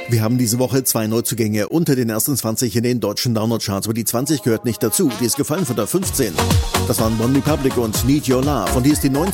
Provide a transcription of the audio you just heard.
Wir haben diese Woche 2 Neuzugänge unter den ersten 20 in den deutschen Download-Charts, aber die 20 gehört nicht dazu. Die ist gefallen von der 15. Das waren OneRepublic und Need Your Love. Und die ist die 19.